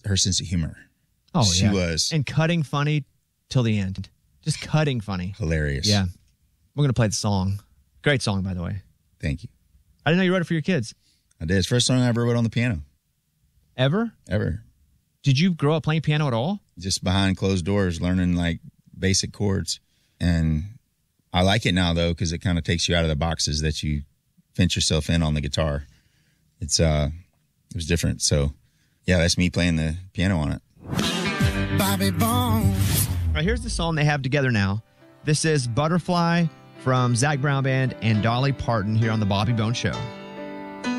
her sense of humor. Oh, she was. And cutting funny till the end. Just cutting funny. Hilarious. Yeah. We're going to play the song. Great song, by the way. Thank you. I didn't know you wrote it for your kids. I did. It's the first song I ever wrote on the piano. Ever? Ever. Did you grow up playing piano at all? Just behind closed doors, learning like basic chords. And I like it now, though, because it kind of takes you out of the boxes that you fence yourself in on the guitar. It was different. So, yeah, that's me playing the piano on it. Bobby Bones. All right, here's the song they have together now. This is Butterfly from Zac Brown Band and Dolly Parton here on The Bobby Bones Show.